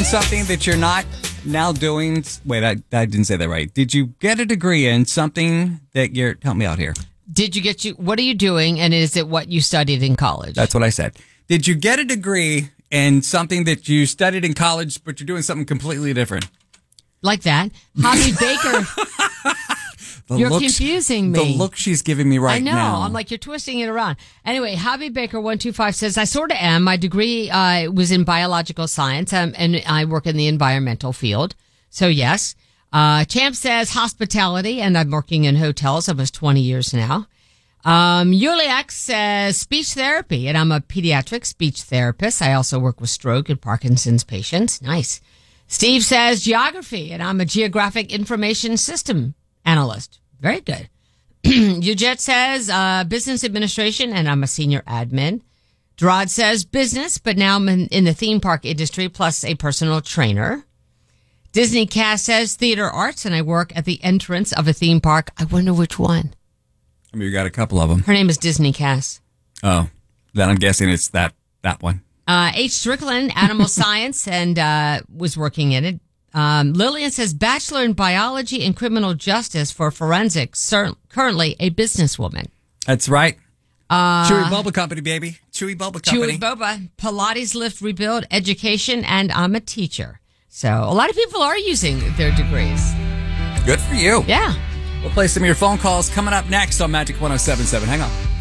in something that you're not now doing? Wait, I didn't say that right. Did you get a degree in something that you're... Help me out here. What are you doing, and is it what you studied in college? That's what I said. Did you get a degree in something that you studied in college, but you're doing something completely different? Like that. Hobby Baker. You're confusing me. The look she's giving me right now. I know. I'm like, you're twisting it around. Anyway, Hobby Baker 125 says, I sort of am. My degree was in biological science, and I work in the environmental field. So, yes. Champ says hospitality, and I'm working in hotels almost 20 years now. Yuliak says speech therapy, and I'm a pediatric speech therapist. I also work with stroke and Parkinson's patients. Nice. Steve says geography, and I'm a geographic information system analyst. Very good. Ujet says business administration, and I'm a senior admin. Gerard says business, but now I'm in the theme park industry, plus a personal trainer. Disney Cass says theater arts, and I work at the entrance of a theme park. I wonder which one. I mean, you got a couple of them. Her name is Disney Cass. Oh, then I'm guessing it's that one. H. Strickland, animal science, and was working in it. Lillian says bachelor in biology and criminal justice for forensics. Currently a businesswoman. That's right. Chewy Boba Company, baby. Chewy Boba Company. Chewy Boba, Pilates, Lift, Rebuild, education, and I'm a teacher. So a lot of people are using their degrees. Good for you. Yeah. We'll play some of your phone calls coming up next on Magic 107.7. Hang on.